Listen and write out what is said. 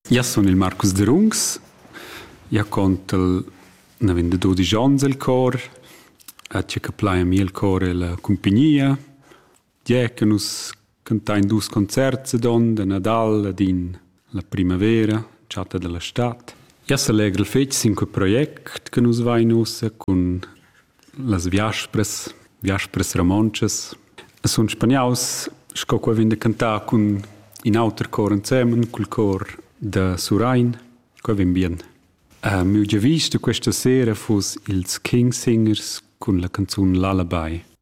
Io sono il Marcus de Rungs, io conto una 12 anni il cor, c'è che playa a me il cor e la compagnia. Io che nos cantai in 2 concerti de Nadal ed in la primavera, chatta della stat. Io se leggo il fece 5 progetti che nos va in ossa con las viaspres romances. Sono spagnaus, sco qua vende cantare con in altro cor insieme, col cor da Surain, qua vende bien. Mi ho già visto questa sera fosse ils Kingsingers con la canzone Lullaby.